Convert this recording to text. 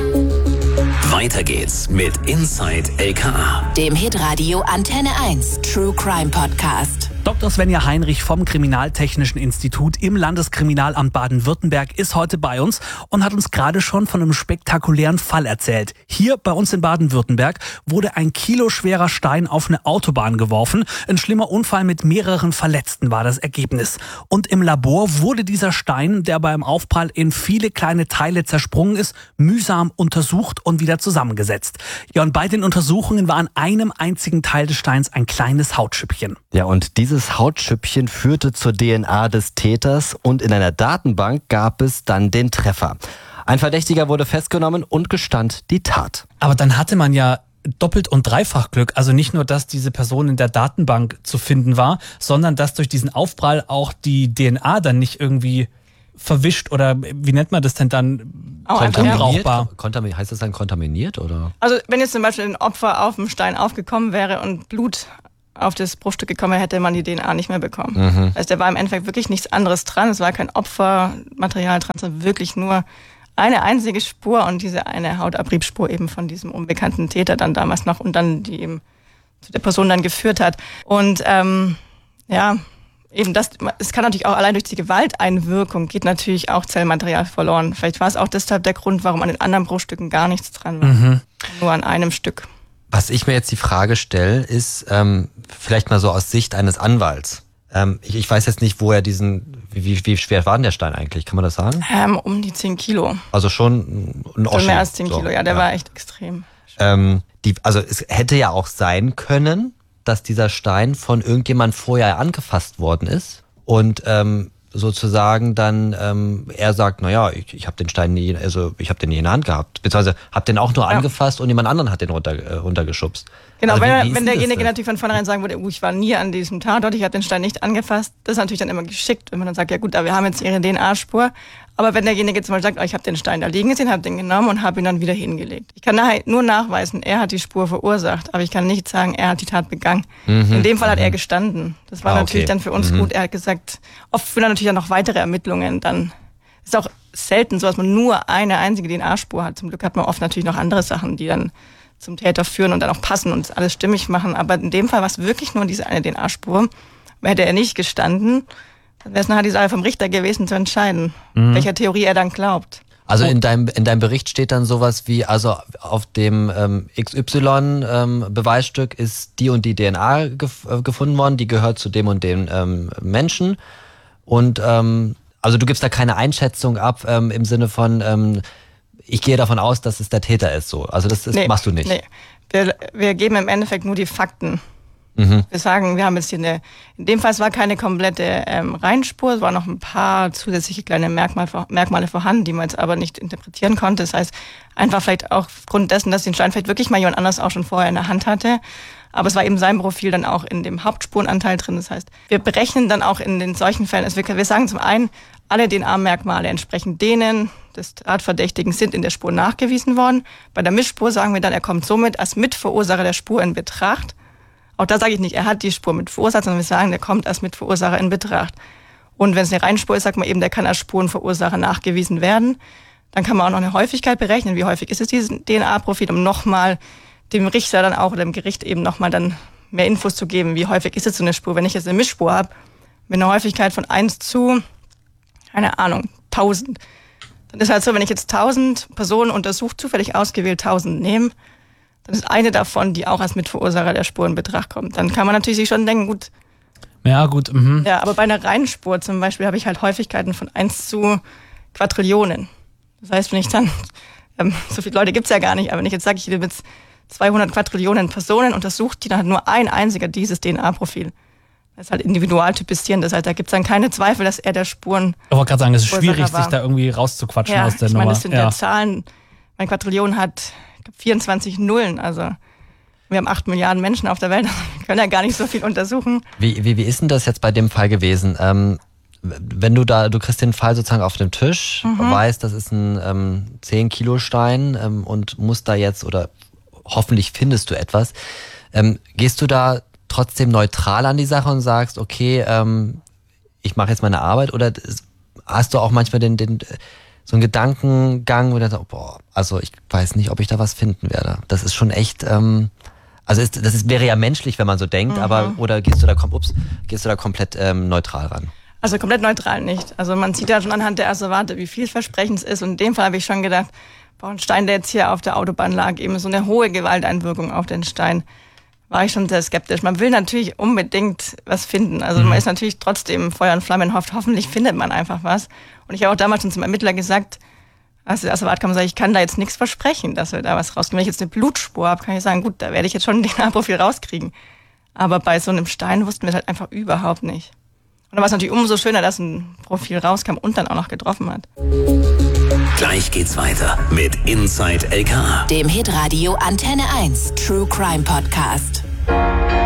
Weiter geht's mit Inside LKA, dem Hitradio Antenne 1 True Crime Podcast. Dr. Svenja Heinrich vom Kriminaltechnischen Institut im Landeskriminalamt Baden-Württemberg ist heute bei uns und hat uns gerade schon von einem spektakulären Fall erzählt. Hier bei uns in Baden-Württemberg wurde ein kiloschwerer Stein auf eine Autobahn geworfen. Ein schlimmer Unfall mit mehreren Verletzten war das Ergebnis. Und im Labor wurde dieser Stein, der beim Aufprall in viele kleine Teile zersprungen ist, mühsam untersucht und wieder zusammengesetzt. Ja, und bei den Untersuchungen war an einem einzigen Teil des Steins ein kleines Hautschüppchen. Ja, und dieses Hautschüppchen führte zur DNA des Täters und in einer Datenbank gab es dann den Treffer. Ein Verdächtiger wurde festgenommen und gestand die Tat. Aber dann hatte man ja doppelt und dreifach Glück. Also nicht nur, dass diese Person in der Datenbank zu finden war, sondern dass durch diesen Aufprall auch die DNA dann nicht irgendwie verwischt oder wie nennt man das denn dann? Unbrauchbar. Heißt das dann kontaminiert oder? Also wenn jetzt zum Beispiel ein Opfer auf dem Stein aufgekommen wäre und Blut auf das Bruchstück gekommen wäre, hätte man die DNA nicht mehr bekommen. Also da war im Endeffekt wirklich nichts anderes dran. Es war kein Opfermaterial dran, sondern wirklich nur eine einzige Spur und diese eine Hautabriebspur eben von diesem unbekannten Täter dann damals noch und dann die eben zu der Person dann geführt hat. Und eben es kann natürlich auch allein durch die Gewalteinwirkung geht natürlich auch Zellmaterial verloren. Vielleicht war es auch deshalb der Grund, warum an den anderen Bruchstücken gar nichts dran war. Nur an einem Stück. Was ich mir jetzt die Frage stelle, ist vielleicht mal so aus Sicht eines Anwalts. Ich weiß jetzt nicht, wo er wie schwer war denn der Stein eigentlich? Kann man das sagen? Um die 10 Kilo. Also schon ein Oschi. Schon mehr als 10 Kilo, ja, der war echt extrem. Also es hätte ja auch sein können, dass dieser Stein von irgendjemand vorher angefasst worden ist und sozusagen dann er sagt, naja, ich habe den Stein nie, also ich habe den nie in der Hand gehabt, beziehungsweise habe den auch nur angefasst und jemand anderen hat den runtergeschubst. Genau, also wenn derjenige natürlich von vornherein sagen würde, ich war nie an diesem Tatort, ich habe den Stein nicht angefasst, das ist natürlich dann immer geschickt, wenn man dann sagt, ja gut, wir haben jetzt ihre DNA-Spur, aber wenn derjenige zum Beispiel sagt, ich habe den Stein da liegen gesehen, habe den genommen und habe ihn dann wieder hingelegt. Ich kann nachher nur nachweisen, er hat die Spur verursacht, aber ich kann nicht sagen, er hat die Tat begangen. In dem Fall hat er gestanden. Das war natürlich dann für uns gut. Er hat gesagt, oft führen natürlich dann noch weitere Ermittlungen. Dann ist auch selten so, dass man nur eine einzige DNA-Spur hat. Zum Glück hat man oft natürlich noch andere Sachen, die dann zum Täter führen und dann auch passen und alles stimmig machen. Aber in dem Fall war es wirklich nur diese eine DNA-Spur. Hätte er nicht gestanden, dann wäre es nachher die Sache vom Richter gewesen zu entscheiden, welcher Theorie er dann glaubt. Also in deinem Bericht steht dann sowas wie, also auf dem XY-Beweisstück ist die und die DNA gefunden worden, die gehört zu dem und dem Menschen. Und also du gibst da keine Einschätzung ab im Sinne von, ich gehe davon aus, dass es der Täter ist. So. Also das machst du nicht. Nee, wir geben im Endeffekt nur die Fakten. Wir sagen, wir haben jetzt hier in dem Fall, es war keine komplette Reihenspur, es waren noch ein paar zusätzliche kleine Merkmale vorhanden, die man jetzt aber nicht interpretieren konnte. Das heißt, einfach vielleicht auch aufgrund dessen, dass den Stein vielleicht wirklich mal jemand anders auch schon vorher in der Hand hatte. Aber es war eben sein Profil dann auch in dem Hauptspurenanteil drin. Das heißt, wir berechnen dann auch in den solchen Fällen, also wir sagen zum einen, alle DNA-Merkmale entsprechend denen des Tatverdächtigen sind in der Spur nachgewiesen worden. Bei der Mischspur sagen wir dann, er kommt somit als Mitverursacher der Spur in Betracht. Auch da sage ich nicht, er hat die Spur mit verursacht, sondern wir sagen, der kommt als Mitverursacher in Betracht. Und wenn es eine Reihenspur ist, sagt man eben, der kann als Spurenverursacher nachgewiesen werden. Dann kann man auch noch eine Häufigkeit berechnen. Wie häufig ist es dieses DNA-Profil, um nochmal dem Richter dann auch oder dem Gericht eben nochmal dann mehr Infos zu geben. Wie häufig ist es so eine Spur? Wenn ich jetzt eine Mischspur habe, mit einer Häufigkeit von 1 zu, keine Ahnung, 1000. Dann ist halt so, wenn ich jetzt 1000 Personen untersucht, zufällig ausgewählt 1000 nehme, dann ist eine davon, die auch als Mitverursacher der Spur in Betracht kommt. Dann kann man natürlich sich schon denken, gut. Ja, gut. Ja, aber bei einer Reihenspur zum Beispiel habe ich halt Häufigkeiten von 1 zu Quadrillionen. Das heißt, wenn ich dann, so viele Leute gibt's ja gar nicht, aber wenn ich jetzt sage, ich will mit 200 Quadrillionen Personen untersucht, die dann hat nur ein einziger dieses DNA-Profil. Das ist halt individualtypisieren, das heißt, da gibt's dann keine Zweifel, dass er der Spuren. Ich wollte gerade sagen, es ist schwierig, sich da irgendwie rauszuquatschen aus der Nummer. Ich meine, das sind ja Zahlen, mein Quadrillion hat 24 Nullen, also wir haben 8 Milliarden Menschen auf der Welt, wir können ja gar nicht so viel untersuchen. Wie ist denn das jetzt bei dem Fall gewesen? Wenn du kriegst den Fall sozusagen auf dem Tisch, weißt, das ist ein 10-Kilo-Stein und musst da jetzt, oder hoffentlich findest du etwas, gehst du da trotzdem neutral an die Sache und sagst, okay, ich mache jetzt meine Arbeit, oder hast du auch manchmal so ein Gedankengang, wo ich dachte, boah, also ich weiß nicht, ob ich da was finden werde. Das ist schon echt, wäre ja menschlich, wenn man so denkt, aber oder gehst du da komplett neutral ran? Also komplett neutral nicht. Also man sieht ja schon anhand der Asservate, wie vielversprechend es ist. Und in dem Fall habe ich schon gedacht, boah, ein Stein, der jetzt hier auf der Autobahn lag, eben so eine hohe Gewalteinwirkung auf den Stein, war ich schon sehr skeptisch. Man will natürlich unbedingt was finden. Also man ist natürlich trotzdem Feuer und Flamme und hofft, hoffentlich findet man einfach was. Und ich habe auch damals schon zum Ermittler gesagt, als der Asservat kam, ich kann da jetzt nichts versprechen, dass wir da was rauskriegen. Wenn ich jetzt eine Blutspur habe, kann ich sagen, gut, da werde ich jetzt schon ein DNA-Profil rauskriegen. Aber bei so einem Stein wussten wir halt einfach überhaupt nicht. Und da war es natürlich umso schöner, dass ein Profil rauskam und dann auch noch getroffen hat. Gleich geht's weiter mit Inside LKA. Dem Hitradio Antenne 1 True Crime Podcast.